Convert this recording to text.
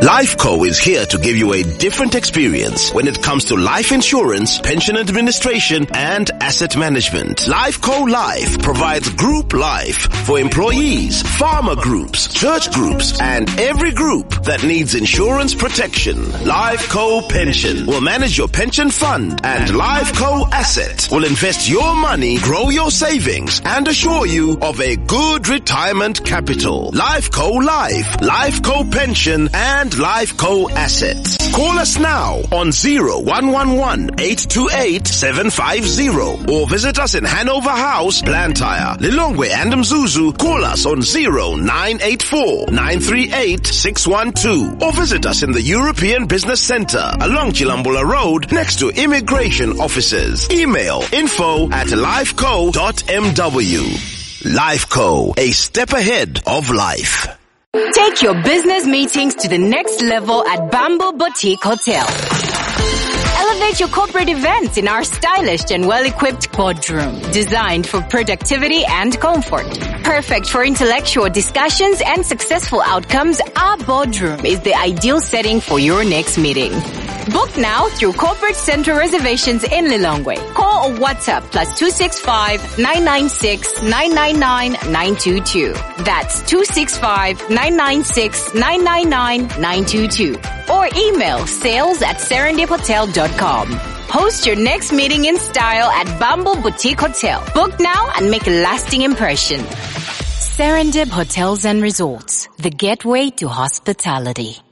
Lifeco is here to give you a different experience when it comes to life insurance, pension administration, and asset management. Lifeco Life provides group life for employees, farmer groups, church groups, and every group that needs insurance protection. Lifeco Pension will manage your pension fund, and Lifeco Asset will invest your money, grow your savings, and assure you of a good retirement capital. Lifeco Life, Lifeco Pension, and Lifeco Assets. Call us now on 0111-828-750 or visit us in Hanover House, Blantyre, Lilongwe and Mzuzu. Call us on 0984-938-612 or visit us in the European Business Centre along Chilambula Road next to Immigration Offices. Email info@lifeco.mw. Lifeco, a step ahead of life. Take your business meetings to the next level at Bamboo Boutique Hotel. Elevate your corporate events in our stylish and well-equipped boardroom, designed for productivity and comfort. Perfect for intellectual discussions and successful outcomes, our boardroom is the ideal setting for your next meeting. Book now through Corporate Center reservations in Lilongwe. Call or WhatsApp +265-996-999-922. That's 265-996-999-922. Or email sales@serendiphotel.com. Host your next meeting in style at Bamboo Boutique Hotel. Book now and make a lasting impression. Serendip Hotels and Resorts, the gateway to hospitality.